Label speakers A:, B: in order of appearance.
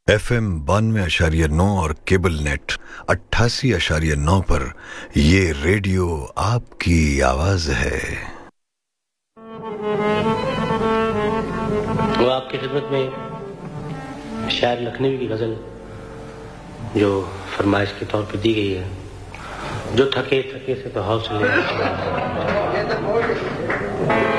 A: FM 92.9 और cable net 88.9 पर ये रेडियो आपकी आवाज है।
B: वो आपकी खिदमत में शायर लखनवी की गजल जो फरमाइश के तौर पे दी गई है, जो थके थके से तो हौसले